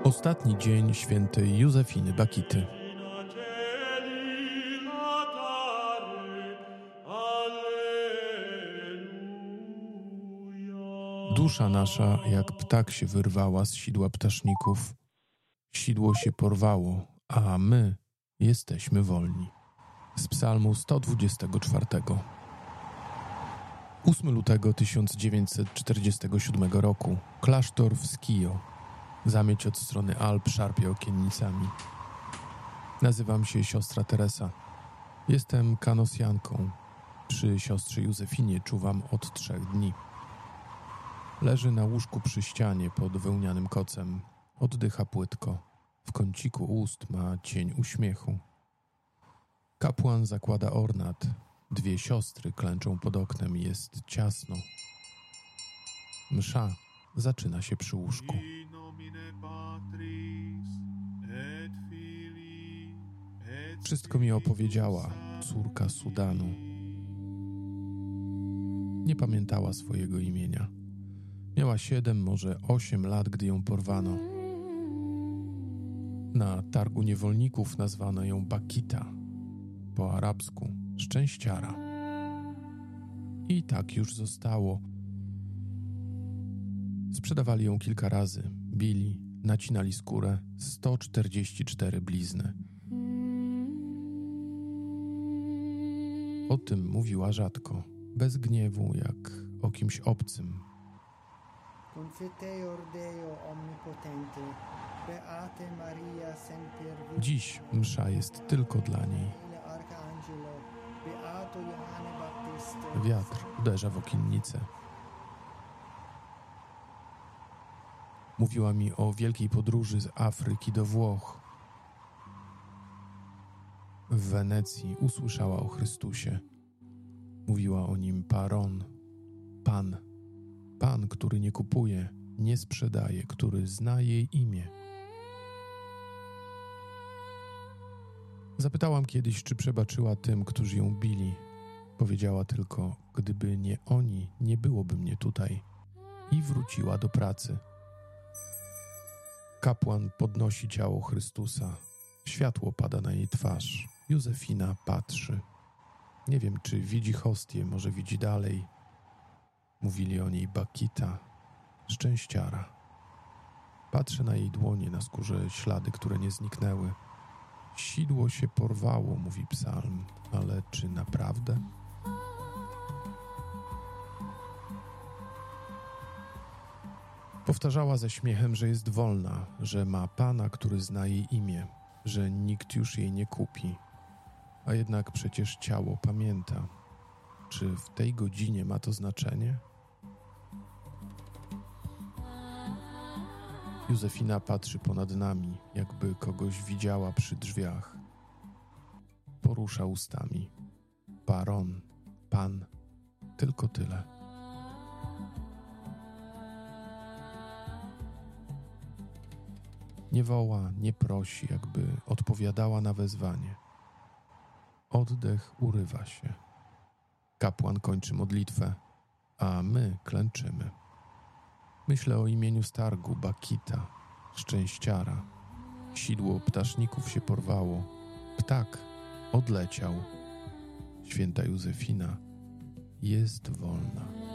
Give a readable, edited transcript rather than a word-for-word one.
Ostatni dzień świętej Józefiny Bakity. Dusza nasza jak ptak się wyrwała z sidła ptaszników. Sidło się porwało, a my jesteśmy wolni. Z psalmu 124. 8 lutego 1947 roku. Klasztor w Skio. Zamieć od strony Alp szarpie okiennicami. Nazywam się siostra Teresa. Jestem kanosjanką. Przy siostrze Józefinie czuwam od 3 dni. Leży na łóżku przy ścianie pod wełnianym kocem. Oddycha płytko. W kąciku ust ma cień uśmiechu. Kapłan zakłada ornat. 2 siostry klęczą pod oknem. Jest ciasno. Msza zaczyna się przy łóżku. Wszystko mi opowiedziała córka Sudanu. Nie pamiętała swojego imienia. Miała 7, może 8 lat, gdy ją porwano. Na targu niewolników nazwano ją Bakita, po arabsku szczęściara. I tak już zostało. Sprzedawali ją kilka razy, bili, nacinali skórę, 144 blizny. O tym mówiła rzadko, bez gniewu, jak o kimś obcym. Dziś msza jest tylko dla niej. Wiatr uderza w okiennicę. Mówiła mi o wielkiej podróży z Afryki do Włoch. W Wenecji usłyszała o Chrystusie. Mówiła o nim Paron, Pan. Pan, który nie kupuje, nie sprzedaje, który zna jej imię. Zapytałam kiedyś, czy przebaczyła tym, którzy ją bili. Powiedziała tylko, gdyby nie oni, nie byłoby mnie tutaj. I wróciła do pracy. Kapłan podnosi ciało Chrystusa. Światło pada na jej twarz. Józefina patrzy. Nie wiem, czy widzi hostię, może widzi dalej. Mówili o niej Bakita, szczęściara. Patrzę na jej dłonie, na skórze ślady, które nie zniknęły. Sidło się porwało, mówi psalm, ale czy naprawdę? Powtarzała ze śmiechem, że jest wolna, że ma Pana, który zna jej imię, że nikt już jej nie kupi. A jednak przecież ciało pamięta. Czy w tej godzinie ma to znaczenie? Józefina patrzy ponad nami, jakby kogoś widziała przy drzwiach. Porusza ustami. Baron, Pan, tylko tyle. Nie woła, nie prosi, jakby odpowiadała na wezwanie. Oddech urywa się. Kapłan kończy modlitwę, a my klęczymy. Myślę o imieniu z targu Bakita, szczęściara. Sidło ptaszników się porwało. Ptak odleciał. Święta Józefina jest wolna.